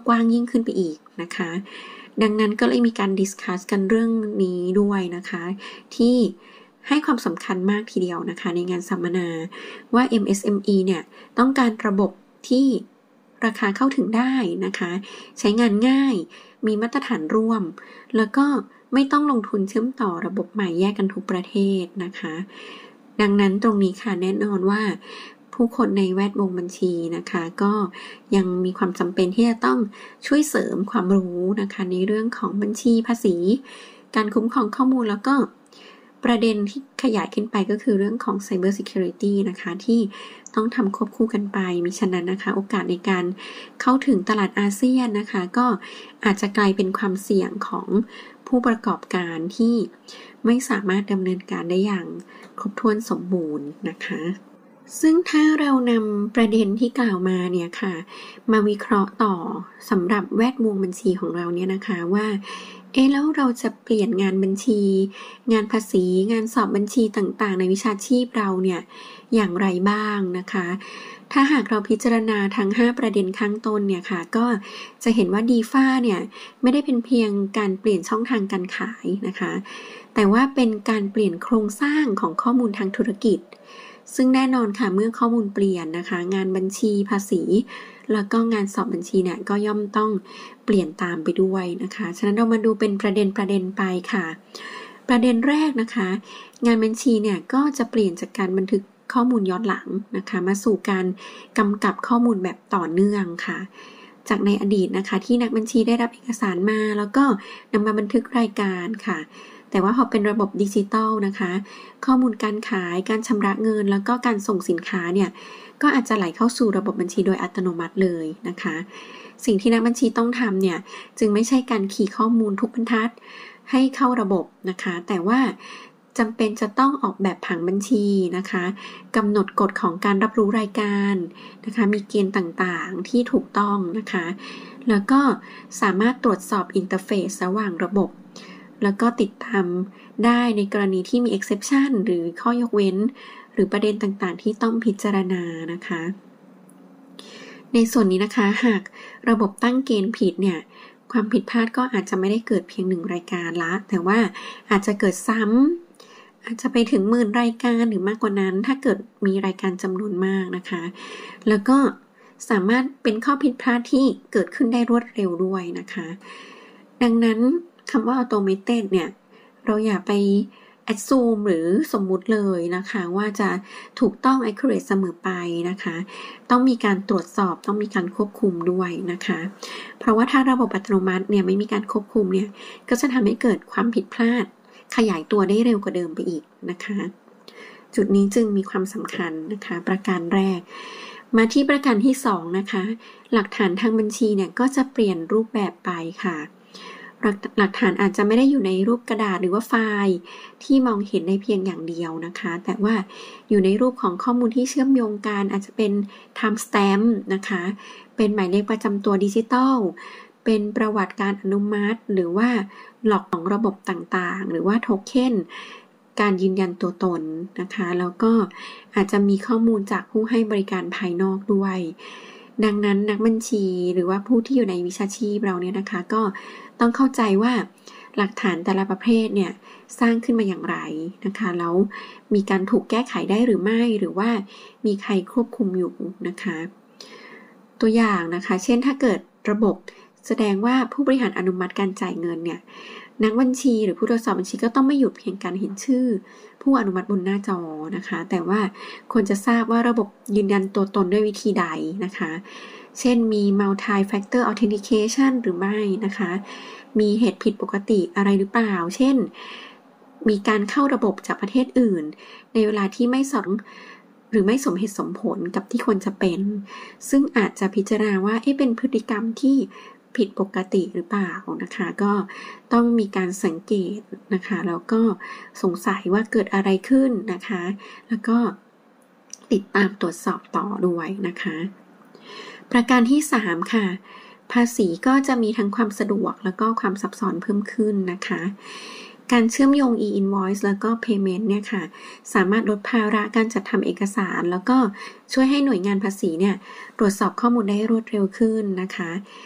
กว้างยิ่งขึ้นไปอีกนะคะดังนั้นก็เลยมีการดิสคัสกันเรื่องนี้ด้วยนะคะที่ให้ความสำคัญมากทีเดียวนะคะในงานสัมมนาว่า MSME เนี่ยต้องการระบบที่ราคาเข้าถึงได้นะคะใช้งานง่ายมีมาตรฐานร่วมแล้วก็ไม่ต้องลงทุนเชื่อมต่อระบบใหม่แยกกันทุกประเทศนะคะดังนั้นตรงนี้ค่ะแน่นอนว่าผู้คนในแวดวงบัญชีนะคะก็ยังมีความจำเป็นที่จะต้องช่วยเสริมความรู้นะคะในเรื่องของบัญชีภาษีการคุ้มครองข้อมูลแล้วก็ประเด็นที่ขยายขึ้นไปก็คือเรื่องของ Cyber Security นะคะที่ต้องทำควบคู่กันไปมิฉะนั้นนะคะโอกาสในการเข้าถึงตลาดอาเซียนนะคะก็อาจจะกลายเป็นความเสี่ยงของผู้ประกอบการที่ไม่สามารถดำเนินการได้อย่างครบถ้วนสมบูรณ์นะคะซึ่งถ้าเรานำประเด็นที่กล่าวมาเนี่ยค่ะมาวิเคราะห์ต่อสำหรับแวดวงบัญชีของเราเนี่ยนะคะว่าแล้วเราจะเปลี่ยนงานบัญชีงานภาษีงานสอบบัญชีต่างๆในวิชาชีพเราเนี่ยอย่างไรบ้างนะคะถ้าหากเราพิจารณาทั้ง5ประเด็นข้างต้นเนี่ยค่ะก็จะเห็นว่า DeFi เนี่ยไม่ได้เป็นเพียงการเปลี่ยนช่องทางการขายนะคะแต่ว่าเป็นการเปลี่ยนโครงสร้างของข้อมูลทางธุรกิจซึ่งแน่นอนค่ะเมื่อข้อมูลเปลี่ยนนะคะงานบัญชีภาษีแล้วก็งานสอบบัญชีเนี่ยก็ย่อมต้องเปลี่ยนตามไปด้วยนะคะฉะนั้นเรามาดูเป็นประเด็นไปค่ะประเด็นแรกนะคะงานบัญชีเนี่ยก็จะเปลี่ยนจากการบันทึกข้อมูลย้อนหลังนะคะมาสู่การกำกับข้อมูลแบบต่อเนื่องค่ะจากในอดีตนะคะที่นักบัญชีได้รับเอกสารมาแล้วก็นำมาบันทึกรายการค่ะแต่ว่าพอเป็นระบบดิจิตอลนะคะข้อมูลการขายการชำระเงินแล้วก็การส่งสินค้าเนี่ยก็อาจจะไหลเข้าสู่ระบบบัญชีโดยอัตโนมัติเลยนะคะสิ่งที่นักบัญชีต้องทำเนี่ยจึงไม่ใช่การคีย์ข้อมูลทุกบรรทัดให้เข้าระบบนะคะแต่ว่าจำเป็นจะต้องออกแบบผังบัญชีนะคะกำหนดกฎของการรับรู้รายการนะคะมีเกณฑ์ต่างๆที่ถูกต้องนะคะแล้วก็สามารถตรวจสอบอินเทอร์เฟซระหว่างระบบแล้วก็ติดตามได้ในกรณีที่มี exception หรือข้อยกเว้นหรือประเด็นต่างๆที่ต้องพิจารณานะคะในส่วนนี้นะคะหากระบบตั้งเกณฑ์ผิดเนี่ยความผิดพลาดก็อาจจะไม่ได้เกิดเพียง1รายการละแต่ว่าอาจจะเกิดซ้ำอาจจะไปถึง10,000รายการหรือมากกว่านั้นถ้าเกิดมีรายการจำนวนมากนะคะแล้วก็สามารถเป็นข้อผิดพลาดที่เกิดขึ้นได้รวดเร็วด้วยนะคะดังนั้นคำว่า automated เนี่ยเราอย่าไป assume หรือสมมุติเลยนะคะว่าจะถูกต้อง accurate เสมอไปนะคะต้องมีการตรวจสอบต้องมีการควบคุมด้วยนะคะเพราะว่าถ้าระบบอัตโนมัติเนี่ยไม่มีการควบคุมเนี่ยก็จะทำให้เกิดความผิดพลาดขยายตัวได้เร็วกว่าเดิมไปอีกนะคะจุดนี้จึงมีความสำคัญนะคะประการแรกมาที่ประการที่2นะคะหลักฐานทางบัญชีเนี่ยก็จะเปลี่ยนรูปแบบไปค่ะหลักฐานอาจจะไม่ได้อยู่ในรูปกระดาษหรือว่าไฟล์ที่มองเห็นได้เพียงอย่างเดียวนะคะแต่ว่าอยู่ในรูปของข้อมูลที่เชื่อมโยงกันอาจจะเป็น timestamp นะคะเป็นหมายเลขประจำตัวดิจิตอลเป็นประวัติการอนุมัติหรือว่าหลอกของระบบต่างๆหรือว่าโทเค็นการยืนยันตัวตนนะคะแล้วก็อาจจะมีข้อมูลจากผู้ให้บริการภายนอกด้วยดังนั้นนักบัญชีหรือว่าผู้ที่อยู่ในวิชาชีพเราเนี่ยนะคะก็ต้องเข้าใจว่าหลักฐานแต่ละประเภทเนี่ยสร้างขึ้นมาอย่างไรนะคะแล้วมีการถูกแก้ไขได้หรือไม่หรือว่ามีใครควบคุมอยู่นะคะตัวอย่างนะคะเช่นถ้าเกิดระบบแสดงว่าผู้บริหารอนุมัติการจ่ายเงินเนี่ยนักบัญชีหรือผู้ตรวจสอบบัญชีก็ต้องไม่หยุดเพียงการเห็นชื่อผู้อนุมัติบนหน้าจอนะคะแต่ว่าควรจะทราบว่าระบบยืนยันตัวตนด้วยวิธีใดนะคะเช่นมี multi factor authentication หรือไม่นะคะมีเหตุผิดปกติอะไรหรือเปล่าเช่นมีการเข้าระบบจากประเทศอื่นในเวลาที่ไม่หรือไม่สมเหตุสมผลกับที่ควรจะเป็นซึ่งอาจจะพิจารณาว่าเป็นพฤติกรรมที่ผิดปกติหรือเปล่านะคะก็ต้องมีการสังเกตนะคะแล้วก็สงสัยว่าเกิดอะไรขึ้นนะคะแล้วก็ติดตามตรวจสอบต่อด้วยนะคะประการที่3ค่ะภาษีก็จะมีทั้งความสะดวกแล้วก็ความซับซ้อนเพิ่มขึ้นนะคะการเชื่อมโยง e-invoice แล้วก็ payment เนี่ยค่ะสามารถลดภาระการจัดทำเอกสารแล้วก็ช่วยให้หน่วยงานภาษีเนี่ยตรวจสอบข้อมูลได้รวดเร็วขึ้นนะคะ